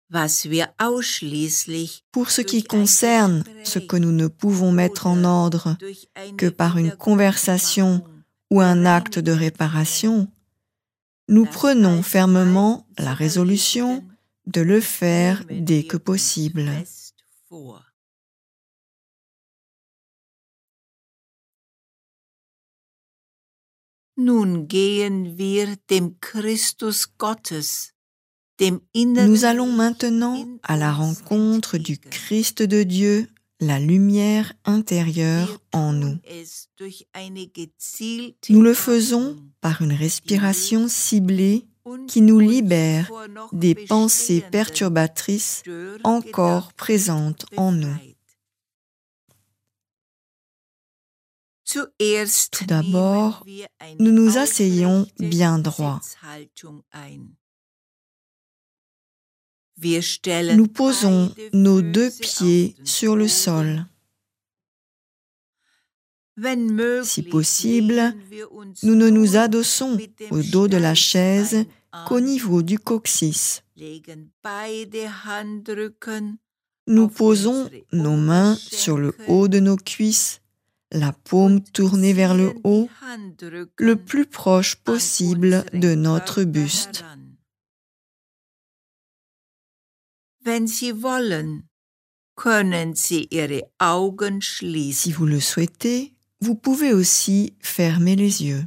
Pour ce qui concerne ce que nous ne pouvons mettre en ordre que par une conversation ou un acte de réparation, nous prenons fermement la résolution de le faire dès que possible. Nun gehen wir dem Christus Gottes, dem Nous allons maintenant à la rencontre du Christ de Dieu, la lumière intérieure en nous. Nous le faisons par une respiration ciblée qui nous libère des pensées perturbatrices encore présentes en nous. Tout d'abord, nous nous asseyons bien droit. Nous posons nos 2 pieds sur le sol. Si possible, nous ne nous adossons au dos de la chaise qu'au niveau du coccyx. Nous posons nos mains sur le haut de nos cuisses, la paume tournée vers le haut, le plus proche possible de notre buste. Si vous le souhaitez, vous pouvez aussi fermer les yeux.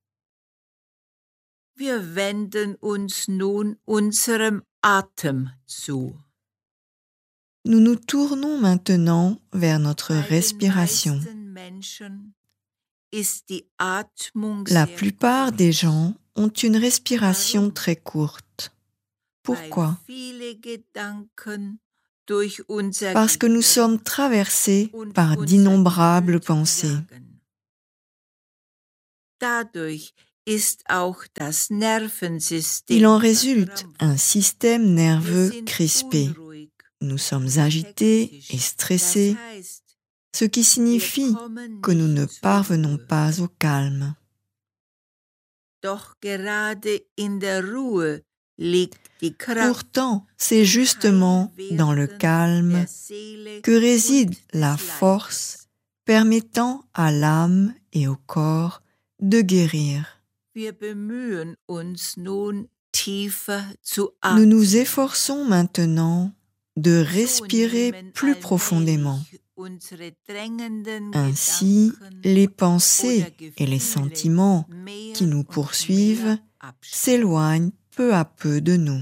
Wir wenden uns nun unserem Atem zu. Nous nous tournons maintenant vers notre respiration. La plupart des gens ont une respiration très courte. Pourquoi ? Parce que nous sommes traversés par d'innombrables pensées. Il en résulte un système nerveux crispé. Nous sommes agités et stressés, ce qui signifie que nous ne parvenons pas au calme. Pourtant, c'est justement dans le calme que réside la force permettant à l'âme et au corps de guérir. Nous nous efforçons maintenant de respirer plus profondément. Ainsi, les pensées et les sentiments qui nous poursuivent s'éloignent peu à peu de nous.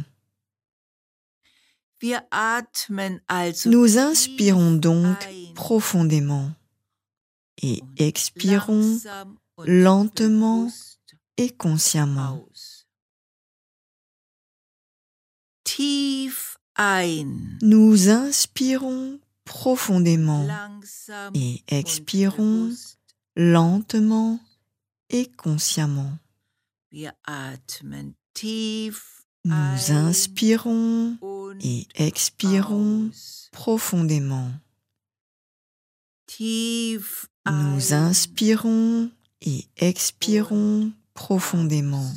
Nous inspirons donc profondément et expirons lentement et consciemment. Nous inspirons profondément et expirons lentement et consciemment. Nous inspirons et expirons profondément. Nous inspirons et expirons profondément.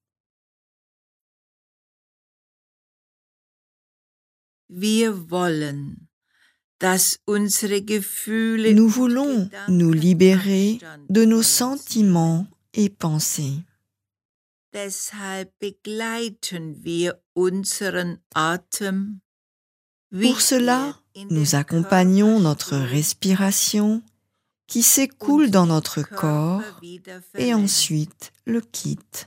Nous voulons nous libérer de nos sentiments et pensées. Pour cela, nous accompagnons notre respiration qui s'écoule dans notre corps et ensuite le quitte.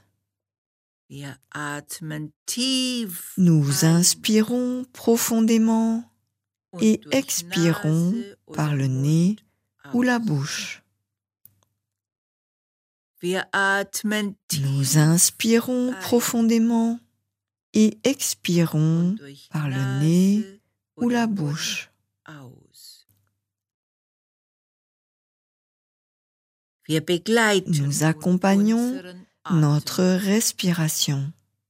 Nous inspirons profondément et expirons par le nez ou la bouche. Nous inspirons profondément et expirons par le nez ou la bouche. Nous accompagnons notre respiration.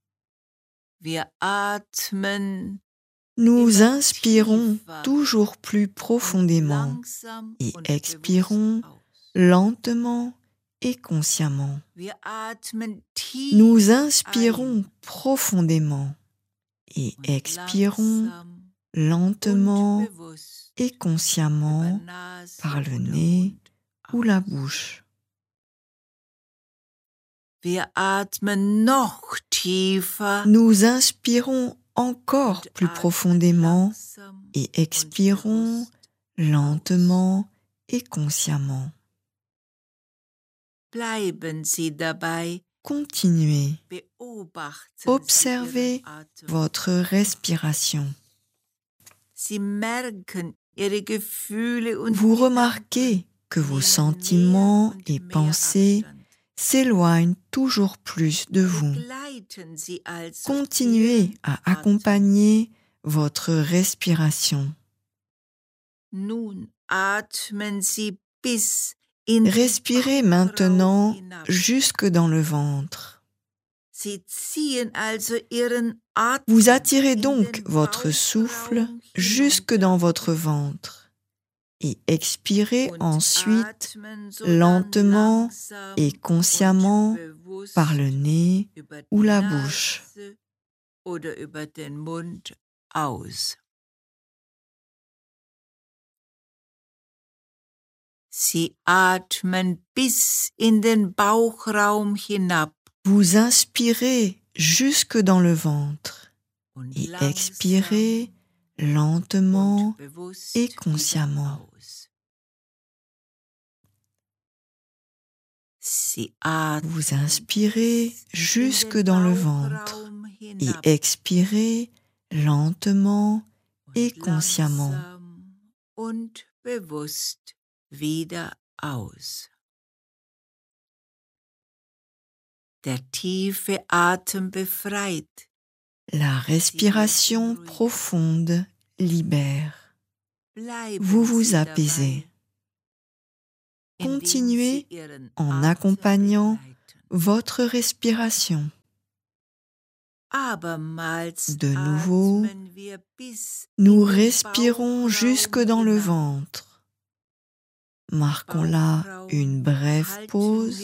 Nous inspirons toujours plus profondément et expirons lentement et consciemment. Nous inspirons profondément et und expirons langsam lentement und bewusst et über consciemment Nase par le oder nez Mund ou la aus. bouche. Wir atmen noch tiefer Nous inspirons encore und plus atmen profondément langsam et und expirons bewusst lentement et consciemment. Bleiben Sie dabei, Continuez, beobachten Sie observez Ihren Atem. votre respiration. Sie merken Ihre Gefühle und Vous Gedanken remarquez que vos nehmen sentiments mehr und et mehr pensées Abstand. s'éloignent toujours plus de vous. Begleiten Sie also Continuez Ihren à Atem. accompagner votre respiration. Nun atmen Sie bis in den Respirez Bauchraum maintenant hinab. jusque dans le ventre. Sie ziehen also Ihren Atem Vous attirez in donc den votre souffle Bauchraum jusque dans hinunter votre ventre et expirez und ensuite atmen lentement langsam et consciemment und bewusst par le nez über ou die la bouche. Nase oder über den Mund aus. Sie atmen bis in den Bauchraum hinab Vous inspirez jusque dans le ventre und et langsam expirez lentement und bewusst et wieder consciemment. aus. Sie Vous atmen inspirez bis in jusque den dans le ventre Bauchraum et hinab expirez lentement et und consciemment. langsam und bewusst wieder aus. Der tiefe Atem befreit. La respiration profonde libère. Vous vous apaisez. Continuez en accompagnant votre respiration. De nouveau, nous respirons jusque dans le ventre. Marquons là une brève pause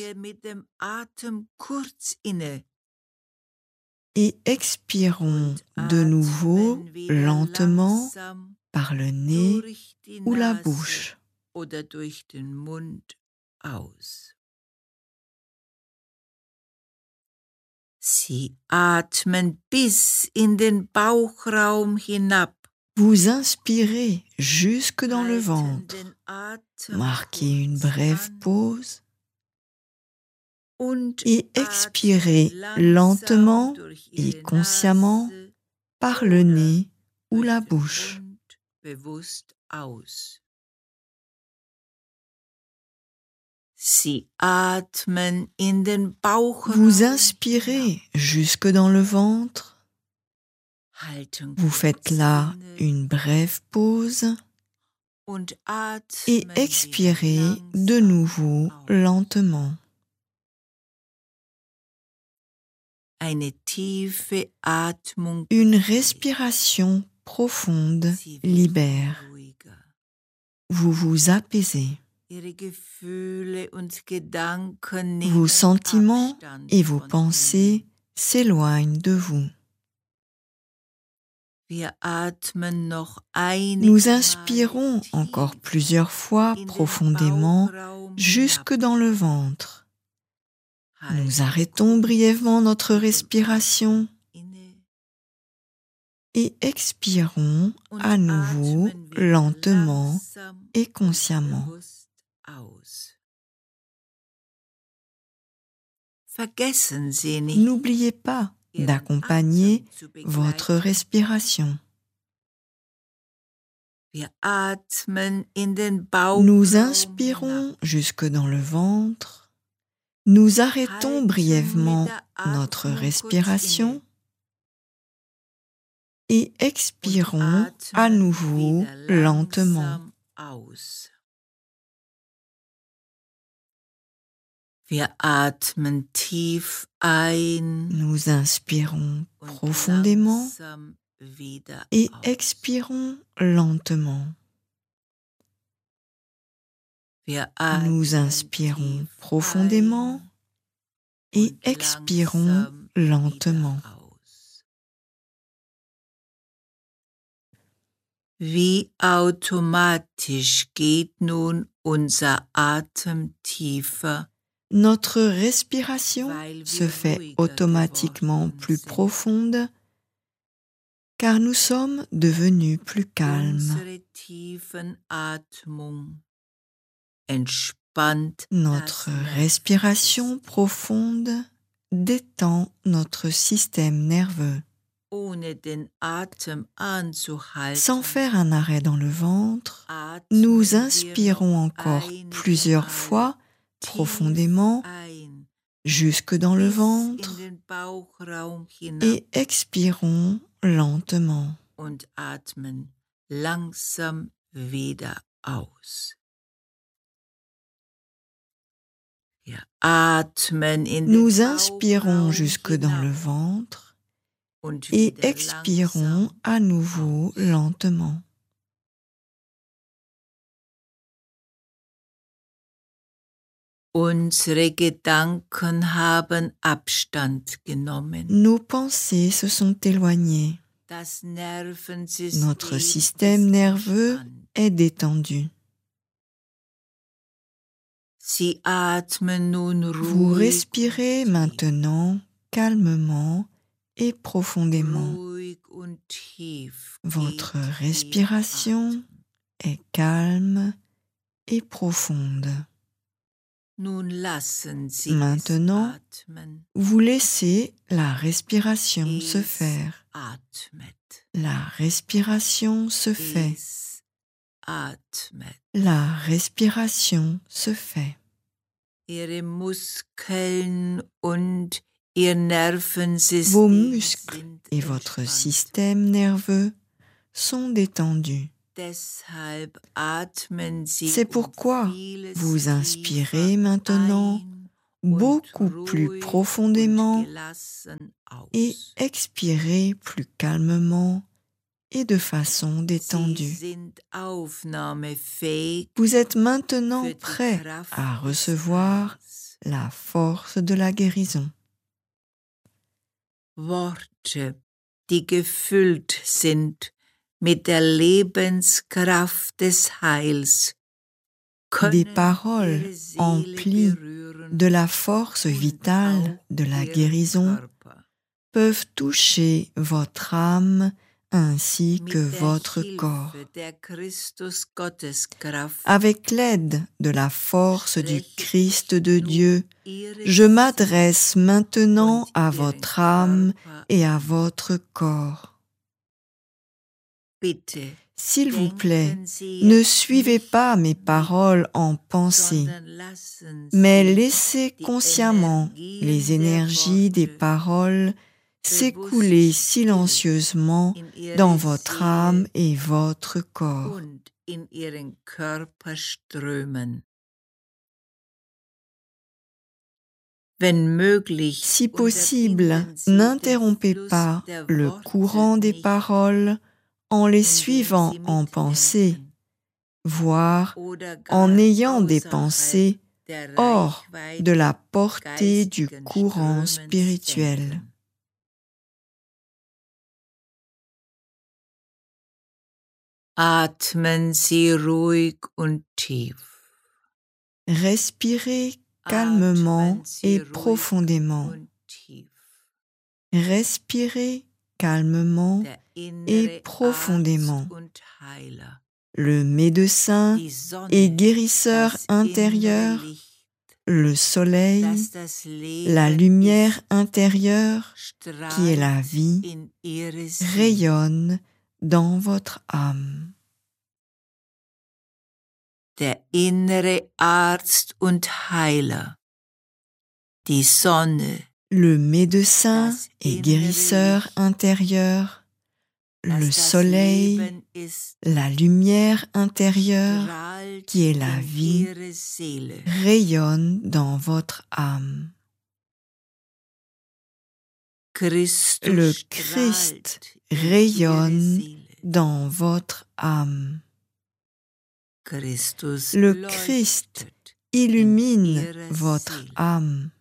et expirons de nouveau lentement par le nez ou la bouche. Oder durch den Mund aus. Sie atmen bis in den Bauchraum hinab. Vous inspirez jusque dans le Halten ventre. den Atem Marquez une kurz brève an pause und et expirez lentement et consciemment par le nez ou la bouche. Bewusst aus. Sie atmen in den Bauchraum. Vous inspirez jusque dans le ventre. Halten Vous faites là une brève pause und et atmen expirez wieder de langsam nouveau aus. lentement. Eine tiefe Atmung. Une respiration profonde Sie wird libère. ruhiger. Vous vous apaisez. Ihre Gefühle und Gedanken nehmen Vos sentiments Abstand et vos von pensées ihnen. s'éloignent de vous. Wir atmen noch einige Nous Male inspirons tief encore plusieurs fois in den profondément Bauchraum jusque hinab. dans le ventre. Nous Halten arrêtons kurz brièvement notre mit dem respiration Atem inne et expirons und à nouveau atmen wieder lentement langsam et und consciemment. bewusst aus. Vergessen Sie nicht, N'oubliez pas Ihren d'accompagner Atem zu votre begleiten. respiration. Wir atmen in den Nous Bauchraum inspirons hinab. jusque dans le ventre. Nous arrêtons Halten brièvement mit der notre Atmung kurz respiration inne et und expirons à atmen nouveau wieder lentement. langsam aus. Wir atmen tief ein Nous inspirons und profondément langsam wieder et aus. expirons lentement. Wir Nous atmen inspirons tief profondément ein et und expirons langsam wieder lentement. aus. Wie automatisch geht nun unser Atem tiefer, Notre respiration weil se wir fait ruhiger automatiquement geworden plus sind. profonde car nous sommes devenus plus calmes. Unsere Tiefenatmung entspannt Notre das respiration Nervensystem. profonde détend notre système nerveux. Ohne den Atem anzuhalten, Sans faire un arrêt dans le ventre, atmen nous wir inspirons noch encore einige plusieurs Male fois tief profondément ein, jusque dans le bis in ventre den Bauchraum hinab et expirons lentement. und atmen langsam wieder aus. Wir atmen in den Nous inspirons Bauchraum jusque dans le hinab ventre und et wieder expirons langsam à nouveau aus. lentement. Unsere Gedanken haben Abstand genommen. Nos pensées se sont éloignées. Das Nervensystem Notre système nerveux entspannt. est détendu. Sie atmen nun Vous ruhig respirez und tief. maintenant calmement et profondément. Ruhig und tief Votre geht respiration Ihr Atem. est calme et profonde. Nun lassen Sie Maintenant, es atmen. vous laissez la respiration se Es faire. atmet. La respiration se fait. Es atmet. La respiration se fait. Ihre Muskeln und Ihr Vos Nervensystem muscles sind et votre entspannt. système nerveux sont détendus. Deshalb atmen Sie C'est pourquoi vieles vous inspirez tiefer maintenant ein beaucoup und plus ruhig profondément und gelassen et aus. expirez plus calmement et de façon Sie détendue. sind aufnahmefähig Vous êtes maintenant für die prêt Kraft à des recevoir Heils. la force de la guérison. Worte, die gefüllt sind mit der Lebenskraft des Heils, Des können paroles Ihre Seele emplies berühren de la force und vitale auch de la Ihren guérison Körper. peuvent toucher votre âme ainsi que Mit der votre Hilfe corps. der Christus-Gotteskraft Avec l'aide de la force du spreche Christ ich de nun Dieu, Ihre je Seele m'adresse maintenant und à Ihren votre âme Körper et à an. votre corps. Bitte S'il vous plaît, denken Sie ne jetzt suivez nicht pas mes mit, paroles en pensée, sondern lassen mais Sie laissez die consciemment Energien les der énergies des Worte paroles s'écouler bewusst silencieusement in Ihre dans votre âme Seele et votre corps. und in Ihren Körper strömen. Wenn möglich, Si possible, unterbinden Sie den n'interrompez Fluss pas der le Worte courant des nicht, paroles en les indem suivant Sie en pensée, mitdenken voire oder en gar ayant des außerhalb pensées der hors de la Reichweite portée du geistigen courant Strömens spirituel. denken. Atmen Sie ruhig und tief. Respirez calmement Atmen Sie et ruhig profondément. und tief. Respirez calmement Der et innere profondément. Arzt und Heiler, Le médecin die Sonne, et guérisseur das intérieur, innere Licht, le soleil, das das la Leben lumière ist, intérieure qui est la strahlt vie, in Ihre Seele. rayonne dans votre âme. Der innere Arzt und Heiler, die Sonne, Le médecin das et innere guérisseur Licht, intérieur, le das das soleil, Leben ist, la lumière intérieure strahlt qui est la in vie, Ihre Seele. rayonne dans votre âme. Christus Le strahlt Christ in Ihre rayonne Seele. dans votre âme. Christus Le leuchtet Christ in illumine Ihrer votre Seele. âme.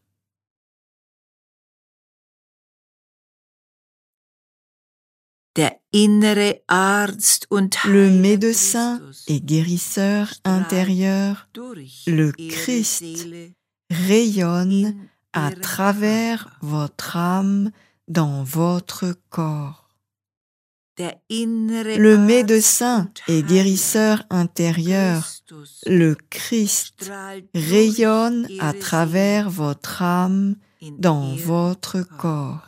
Der innere Arzt und Le Heiler médecin Christus et guérisseur intérieur, durch le ihre Christ, Seele rayonne in à ihrem travers Körper. votre âme dans votre corps. Der innere Le Arzt médecin und et Heiler guérisseur intérieur, Christus le Christ, strahlt durch rayonne à ihre travers Seele votre âme in dans ihrem votre Körper. corps.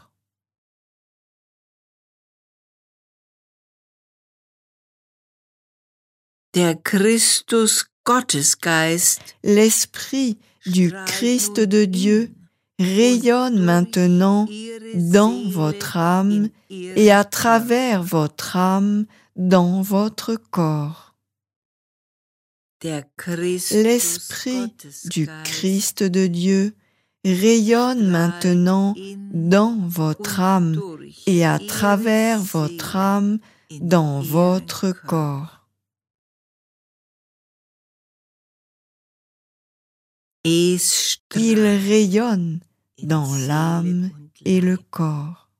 Der Christus Gottesgeist L'esprit du strahlt Christ nun de Dieu in rayonne und maintenant durch ihre dans Seele votre âme in et à ihrem travers Körper. votre âme dans votre corps. Der Christus L'esprit du Gottesgeist Christ de Dieu rayonne strahlt maintenant in dans votre und âme durch et à ihre travers votre Seele âme in dans ihren votre Körper. corps. Es Il strahlt rayonne in dans Seele l'âme und et le Leib. corps.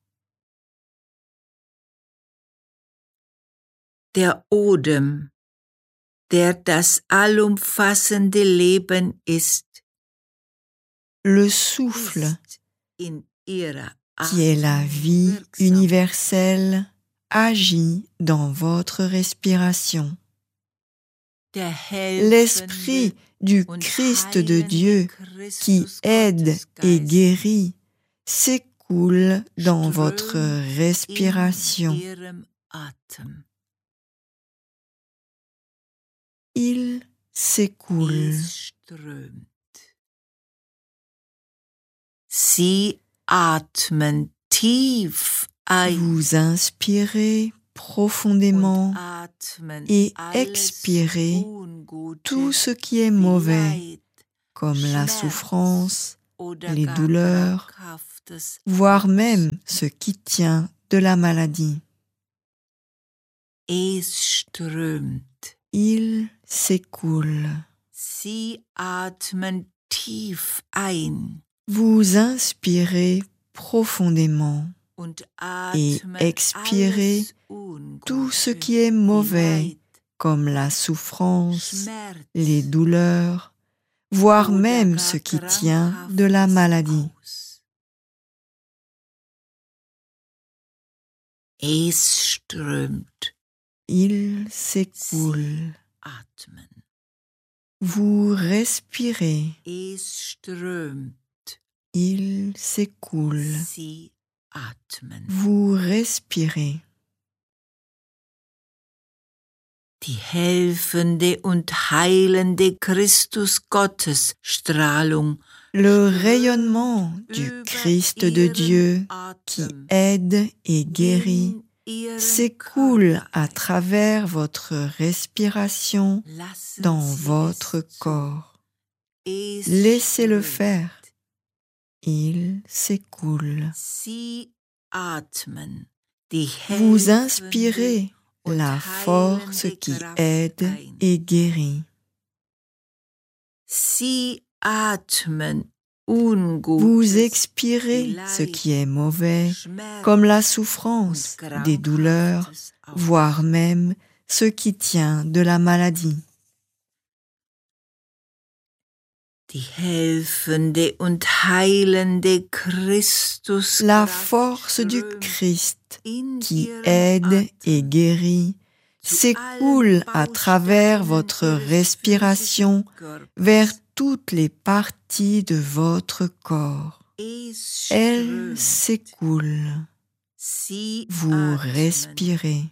Der Odem, der das allumfassende Leben ist, Le souffle ist in ihrer qui est la vie Atmung universelle agit dans votre respiration. Der L'esprit helfende du und Christ de heilende Dieu qui Christus aide et Gottesgeist guérit s'écoule dans votre strömt in respiration. ihrem Atem. Il s'écoule. Es strömt. Sie atmen tief ein Vous inspirez und profondément atmen et alles expirez Ungute, tout ce qui est wie mauvais, Leid, comme la Schmerz souffrance, oder les gar douleurs, krankhaftes voire même aus. ce qui tient de la maladie. Es strömt. Il s'écoule. Sie atmen tief ein Vous inspirez profondément und et atmen expirez alles tout ce Ungute, qui est wie mauvais, Leid, comme la souffrance, Schmerz les douleurs, voire oder même gar ce qui tient de la krankhaftes maladie. aus. Es strömt. Il s'écoule. Atmen. Vous respirez. Es strömt. Il s'écoule. Sie atmen. Vous respirez. Die helfende und heilende Christus Gottes Strahlung Le rayonnement du Christ de Dieu qui aide et guérit s'écoule à travers votre respiration dans votre corps. Laissez-le faire. Il s'écoule. Vous inspirez la force qui aide et guérit. Vous expirez ce qui est mauvais, comme la souffrance, des douleurs, voire même ce qui tient de la maladie. La force du Christ qui aide et guérit s'écoule à travers votre respiration vers toutes les parties de votre corps. Elle s'écoule. Vous respirez.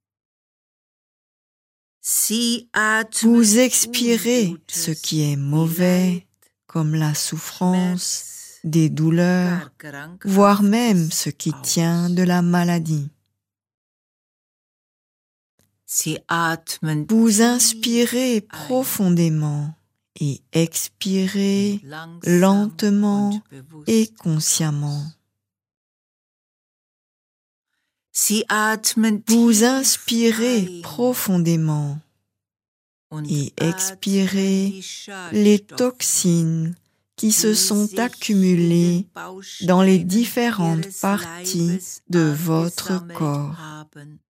Vous expirez ce qui est mauvais, comme la souffrance, des douleurs, voire même ce qui tient de la maladie. Vous inspirez profondément et expirez lentement et consciemment. Vous inspirez profondément et expirez les toxines qui se sont accumulés dans les différentes parties de votre corps.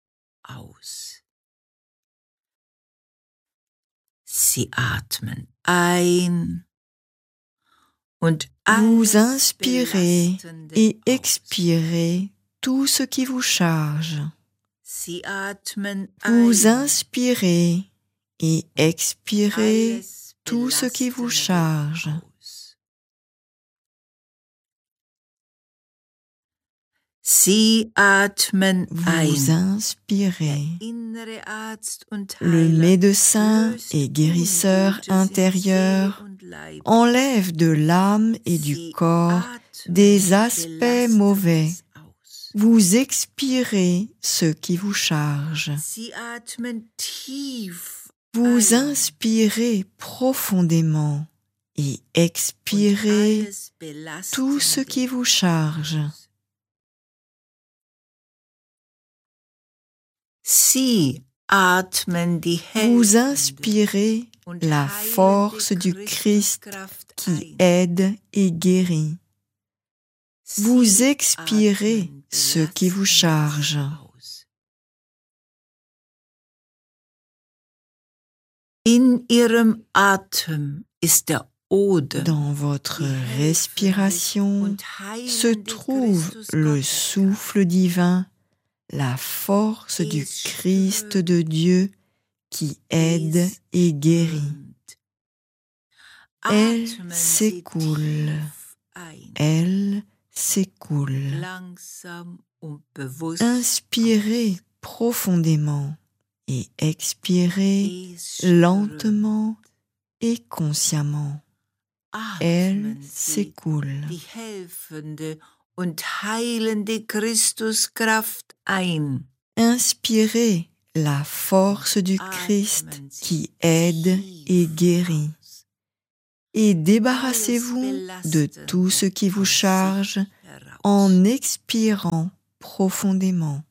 Sie atmen ein und Vous inspirez et expirez tout ce qui vous charge. Sie atmen Vous ein inspirez et expirez tout ce qui vous charge. Sie atmen Vous ein. inspirez. Innere Arzt und Le Heiler médecin et guérisseur intérieur enlève de l'âme et du corps des aspects mauvais. Vous expirez ce qui vous charge. Sie atmen tief Vous ein inspirez profondément et und expirez alles tout ce qui vous charge. Sie atmen die Vous helfende inspirez und la heilende force du Christ Christuskraft qui ein. aide et guérit. Vous Sie expirez atmen ce qui vous charge. aus. In ihrem Atem ist der Odem, Dans votre die helfende respiration und se heilende trouve Christus le Gotteskraft. souffle divin, la force du Christ de Dieu qui aide et guérit. Elle Atmen Sie s'écoule, tief ein, elle s'écoule. langsam und bewusst Inspirez profondément et expirez Es lentement et consciemment. Elle atmen Sie s'écoule. die helfende und heilende Christuskraft ein. Inspirez la force du Christ qui aide et guérit. Et débarrassez-vous de tout ce qui vous charge en expirant profondément.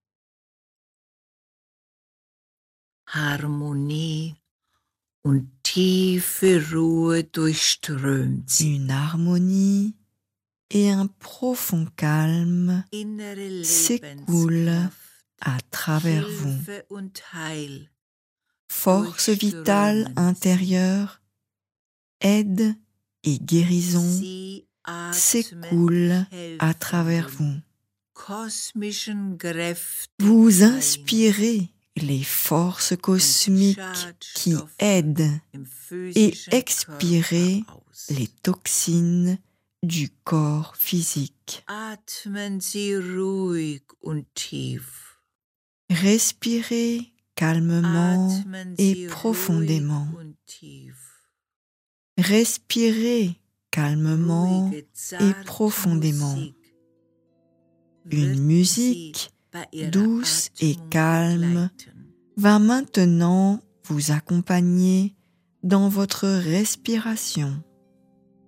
Harmonie und tiefe Ruhe durchströmt sie. Une harmonie et un profond calme Innere s'écoule Lebenskraft, à travers vous. Hilfe und Heil Force vitale intérieure, aide et guérison Sie atmen s'écoule à travers vous. kosmischen Kräfte Vous ein. inspirez les forces cosmiques qui aident Im et physischen expirez Körper aus. les toxines du corps physique. Atmen Sie ruhig und tief. Respirez calmement Atmen et Sie profondément. ruhig und tief. Respirez calmement Ruhige, et zarte profondément. Musik Une wird musique Sie bei Ihrer douce et Atmung calme begleiten. va maintenant vous accompagner dans votre respiration.